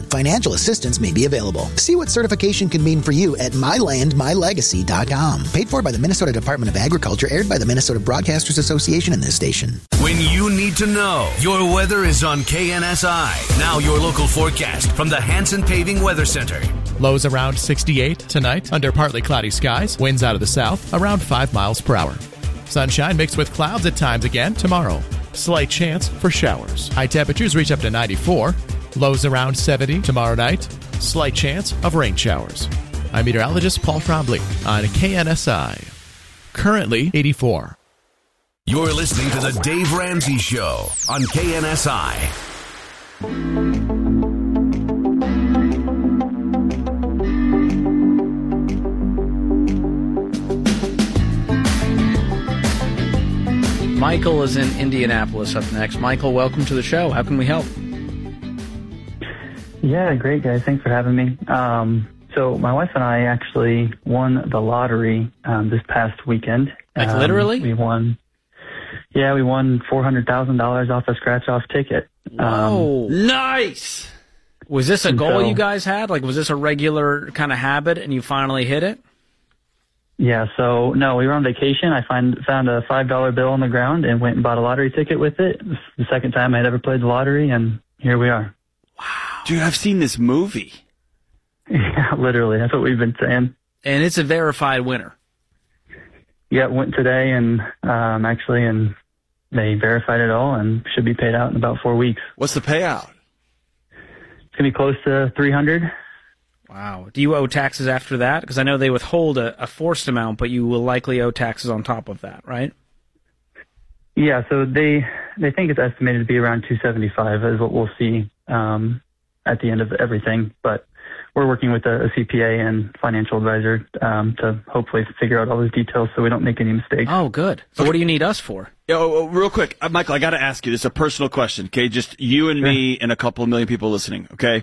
Financial assistance may be available. See what certification can mean for you at mylandmylegacy.com. Paid for by the Minnesota Department of Agriculture, aired by the Minnesota Broadcasters Association and this station. When you need to know, your weather is on KNSI. Now your local forecast from the Hanson Paving Weather Center. Lows around 68 tonight, under partly cloudy skies. Winds out of the south, around 5 miles per hour. Sunshine mixed with clouds at times again tomorrow. Slight chance for showers. High temperatures reach up to 94. Lows around 70 tomorrow night. Slight chance of rain showers. I'm meteorologist Paul Trombley on KNSI. Currently 84. You're listening to The Dave Ramsey Show on KNSI. Michael is in Indianapolis up next. Michael, welcome to the show. How can we help? Yeah, great, guys. Thanks for having me. So my wife and I actually won the lottery this past weekend. Like literally? We won $400,000 off a scratch-off ticket. Whoa. Nice! Was this a goal you guys had? Like, was this a regular kind of habit and you finally hit it? Yeah, so, no, we were on vacation. I found a $5 bill on the ground and went and bought a lottery ticket with it. It was the second time I'd ever played the lottery, and here we are. Wow. Dude, I've seen this movie. Yeah, literally. That's what we've been saying. And it's a verified winner. Yeah, went today and and they verified it all and should be paid out in about 4 weeks. What's the payout? It's going to be close to $300. Wow. Do you owe taxes after that? Because I know they withhold a forced amount, but you will likely owe taxes on top of that, right? Yeah, so they think it's estimated to be around $275 is what we'll see at the end of everything. But we're working with a CPA and financial advisor to hopefully figure out all those details so we don't make any mistakes. Oh, good. So what do you need us for? Real quick, Michael, I got to ask you. This is a personal question, okay? Just you and me and a couple of million people listening, okay?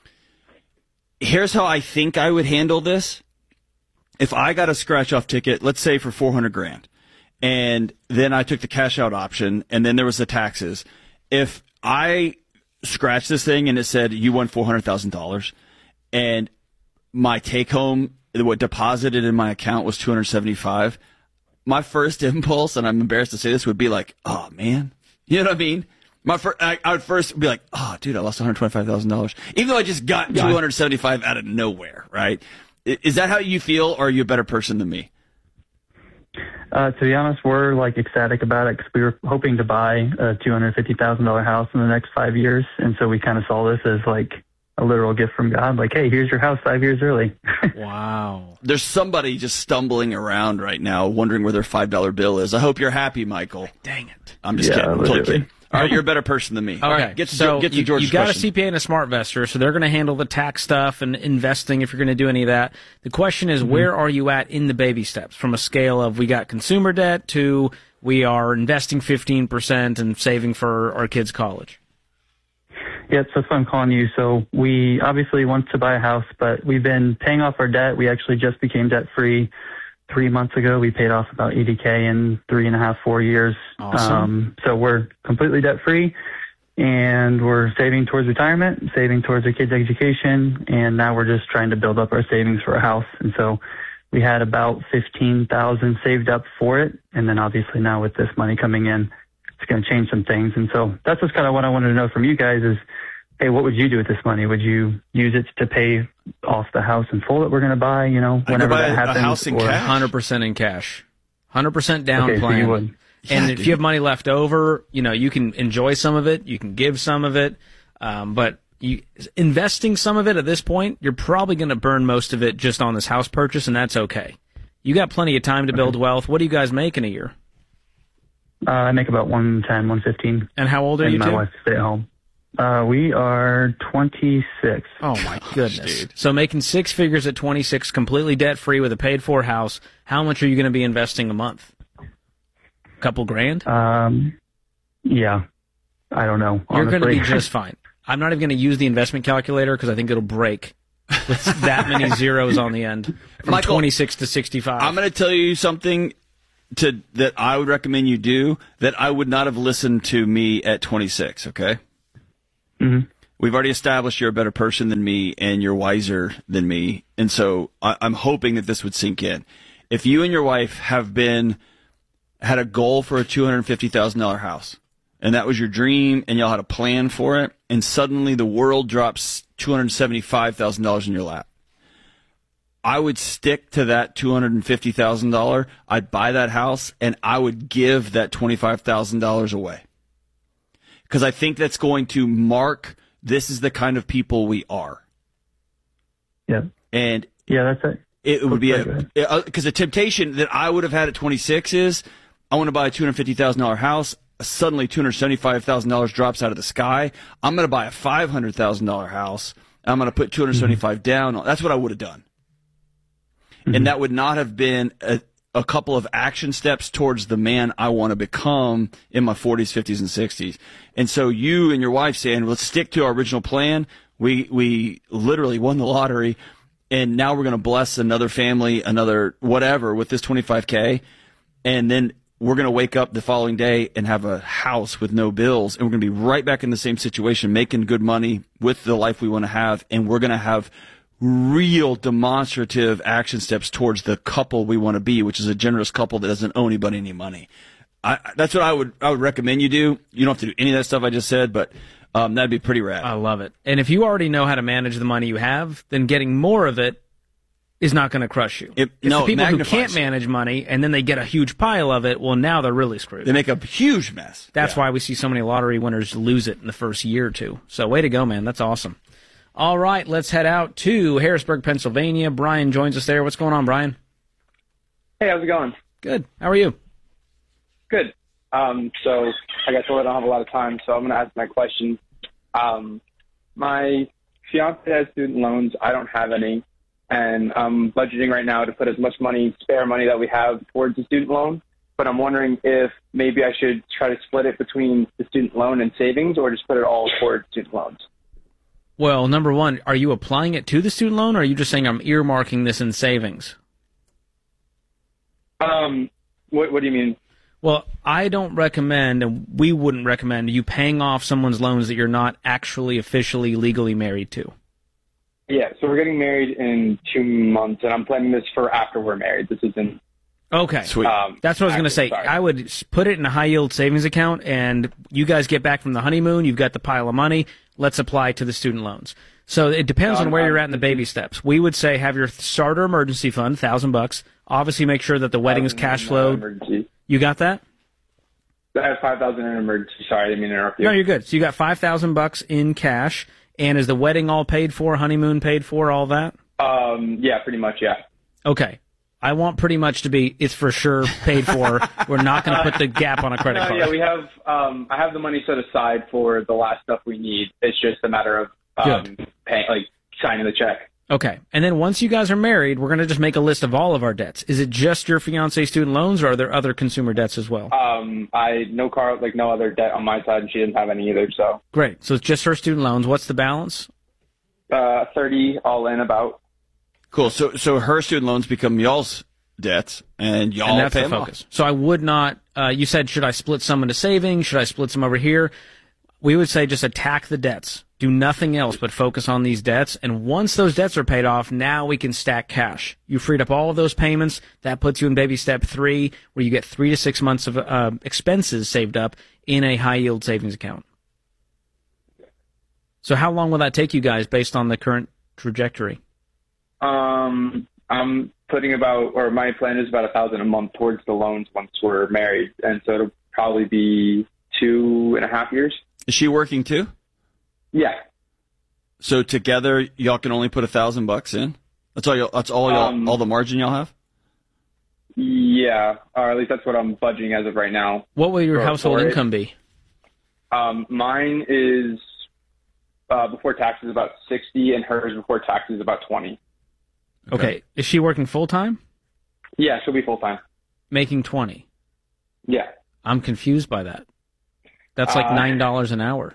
Here's how I think I would handle this. If I got a scratch-off ticket, let's say for $400,000, and then I took the cash-out option, and then there was the taxes. If I scratched this thing and it said you won $400,000, and my take-home, what deposited in my account was $275, my first impulse, and I'm embarrassed to say this, would be like, oh, man. You know what I mean? I would first be like, oh, dude, I lost $125,000. Even though I just got $275 out of nowhere, right? Is that how you feel, or are you a better person than me? To be honest, we're like ecstatic about it because we were hoping to buy a $250,000 house in the next 5 years. And so we kind of saw this as like a literal gift from God. Like, hey, here's your house 5 years early. Wow. There's somebody just stumbling around right now wondering where their $5 bill is. I hope you're happy, Michael. Dang it. I'm just kidding. I'm totally kidding. All right, you're a better person than me. Okay, All right, get to George's you got question. a CPA and a SmartVestor, so they're going to handle the tax stuff and investing if you're going to do any of that. The question is, where are you at in the baby steps from a scale of we got consumer debt to we are investing 15% and saving for our kids' college? Yeah, so that's why I'm calling you. So we obviously want to buy a house, but we've been paying off our debt. We actually just became debt-free 3 months ago. We paid off about $80K in 3.5, 4 years. Awesome. So we're completely debt-free, and we're saving towards retirement, saving towards our kids' education, and now we're just trying to build up our savings for a house. And so we had about $15,000 saved up for it, and then obviously now with this money coming in, it's going to change some things. And so that's just kind of what I wanted to know from you guys is, hey, what would you do with this money? Would you use it to pay off the house in full that we're going to buy, whenever that happens? A house in cash? 100% in cash. 100% down Okay, plan. so you would. And if you have money left over, you can enjoy some of it. You can give some of it. But investing some of it at this point, you're probably going to burn most of it just on this house purchase, and that's okay. You got plenty of time to build wealth. What do you guys make in a year? I make about $110, $115. And how old are you my two? wife stay at home. We are 26. Oh, my goodness. Dude. So making six figures at 26, completely debt-free with a paid-for house, how much are you going to be investing a month? A couple grand? Yeah. I don't know, honestly. You're going to be just fine. I'm not even going to use the investment calculator because I think it'll break with that many zeros on the end from Michael, 26 to 65. I'm going to tell you something that I would recommend you do that I would not have listened to me at 26, okay? Mm-hmm. We've already established you're a better person than me and you're wiser than me. And so I'm hoping that this would sink in. If you and your wife had a goal for a $250,000 house, and that was your dream, and y'all had a plan for it, and suddenly the world drops $275,000 in your lap, I would stick to that $250,000. I'd buy that house, and I would give that $25,000 away. Because I think that's going to mark this is the kind of people we are. Yeah. And yeah, that's it. It would be because the temptation that I would have had at 26 is I want to buy a $250,000 house. Suddenly $275,000 drops out of the sky. I'm going to buy a $500,000 house. I'm going to put $275 down. That's what I would have done. And that would not have been a couple of action steps towards the man I want to become in my 40s, 50s, and 60s. And so you and your wife saying, let's stick to our original plan. We literally won the lottery, and now we're going to bless another family, another whatever, with this $25K. And then we're going to wake up the following day and have a house with no bills, and we're going to be right back in the same situation, making good money with the life we want to have, and we're going to have real demonstrative action steps towards the couple we want to be, which is a generous couple that doesn't owe anybody any money. That's what I would recommend you do. You don't have to do any of that stuff I just said, but that'd be pretty rad. I love it. And if you already know how to manage the money you have, then getting more of it is not going to crush you. It's the people who can't manage money and then they get a huge pile of it, well, now they're really screwed. They make a huge mess. That's why we see so many lottery winners lose it in the first year or two. So way to go, man. That's awesome. All right, let's head out to Harrisburg, Pennsylvania. Brian joins us there. What's going on, Brian? Hey, how's it going? Good. How are you? Good. So I guess I don't have a lot of time, so I'm going to ask my question. My fiance has student loans. I don't have any. And I'm budgeting right now to put as much spare money that we have towards the student loan. But I'm wondering if maybe I should try to split it between the student loan and savings, or just put it all towards student loans. Well, number one, are you applying it to the student loan, or are you just saying I'm earmarking this in savings? What do you mean? Well, I don't recommend, and we wouldn't recommend, you paying off someone's loans that you're not actually officially legally married to. Yeah, so we're getting married in 2 months, and I'm planning this for after we're married. This isn't... Okay. Sweet. That's what I was going to say. Sorry. I would put it in a high-yield savings account, and you guys get back from the honeymoon. You've got the pile of money. Let's apply to the student loans. So it depends on where you're at in the baby steps. We would say have your starter emergency fund, $1,000. Obviously, make sure that the wedding is cash flowed. Emergency. You got that? I have $5,000 in emergency. Sorry, I didn't mean to interrupt you. No, you're good. So you got $5,000 in cash. And is the wedding all paid for, honeymoon paid for, all that? Yeah, pretty much, yeah. Okay. I want pretty much to be, it's for sure paid for. We're not going to put the gap on a credit card. Yeah, we have, I have the money set aside for the last stuff we need. It's just a matter of signing the check. Okay. And then once you guys are married, we're going to just make a list of all of our debts. Is it just your fiance's student loans, or are there other consumer debts as well? No other debt on my side, and she doesn't have any either, so. Great. So it's just her student loans. What's the balance? 30 all in about. Cool. So her student loans become y'all's debts, and y'all that's pay the them focus. off. So I would not, you said, should I split some into savings? Should I split some over here? We would say just attack the debts. Do nothing else but focus on these debts. And once those debts are paid off, now we can stack cash. You freed up all of those payments. That puts you in baby step 3, where you get 3 to 6 months of expenses saved up in a high-yield savings account. So how long will that take you guys based on the current trajectory? I'm putting my plan is about $1,000 a month towards the loans once we're married. And so it'll probably be 2.5 years. Is she working too? Yeah. So together, y'all can only put $1,000 in. That's all. All the margin y'all have. Yeah, or at least that's what I'm budgeting as of right now. What will your household income be? Mine is before taxes about 60, and hers before taxes about 20. Okay. Is she working full time? Yeah, she'll be full time. Making 20. Yeah. I'm confused by that. That's like $9 an hour.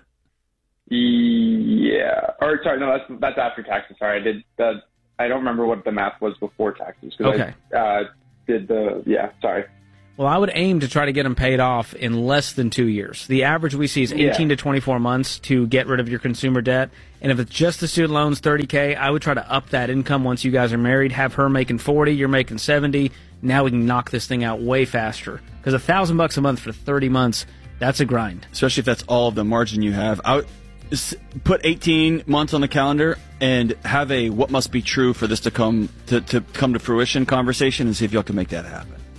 Yeah. Or sorry, no, that's after taxes. Sorry, I don't remember what the math was before taxes. Okay. Sorry. Well, Well, I would aim to try to get them paid off in less than 2 years. The average we see is 18 to 24 months to get rid of your consumer debt. And if it's just the student loans, $30K, I would try to up that income once you guys are married. Have her making 40, you're making 70. Now we can knock this thing out way faster. Because $1,000 a month for 30 months, that's a grind. Especially if that's all of the margin you have. I would put 18 months on the calendar and have a what must be true for this to come to fruition conversation and see if y'all can make that happen.